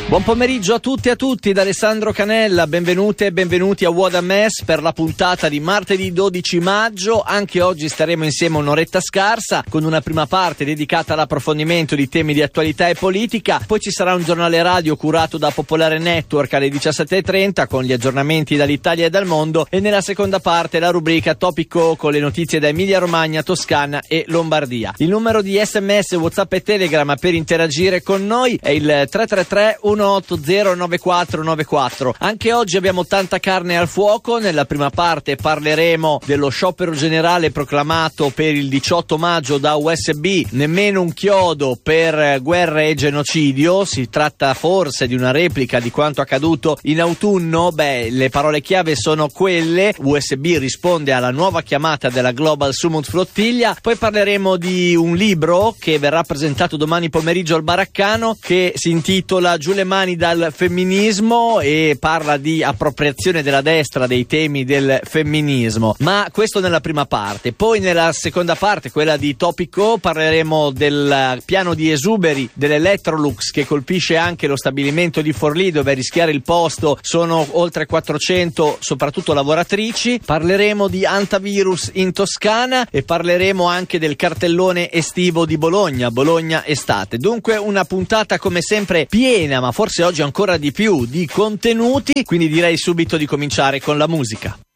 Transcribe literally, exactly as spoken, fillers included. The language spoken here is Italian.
Buon pomeriggio a tutti e a tutti da Alessandro Canella, benvenute e benvenuti a What a Mess per la puntata di martedì dodici maggio. Anche oggi staremo insieme un'oretta scarsa con una prima parte dedicata all'approfondimento di temi di attualità e politica, poi ci sarà un giornale radio curato da Popolare Network alle diciassette e trenta con gli aggiornamenti dall'Italia e dal mondo, e nella seconda parte la rubrica Topico con le notizie da Emilia Romagna, Toscana e Lombardia. Il numero di sms, WhatsApp e Telegram per interagire con noi è il tre tre tre uno otto zero nove quattro nove quattro. Anche oggi abbiamo tanta carne al fuoco. Nella prima parte parleremo dello sciopero generale proclamato per il diciotto maggio da U S B, nemmeno un chiodo per guerra e genocidio. Si tratta forse di una replica di quanto accaduto in autunno? Beh, le parole chiave sono quelle. U S B risponde alla nuova chiamata della Global Summit Flottiglia. Poi parleremo di un libro che verrà presentato domani pomeriggio al Baraccano, che si intitola Giù le mani dal femminismo e parla di appropriazione della destra dei temi del femminismo. Ma questo nella prima parte. Poi nella seconda parte, quella di Topico, parleremo del piano di esuberi dell'Electrolux che colpisce anche lo stabilimento di Forlì, dove a rischiare il posto sono oltre quattrocento, soprattutto lavoratrici. Parleremo di antivirus in Toscana e parleremo anche del cartellone estivo di Bologna, Bologna estate. Dunque una puntata come sempre piena, ma forse oggi ancora di più, di contenuti, quindi direi subito di cominciare con la musica.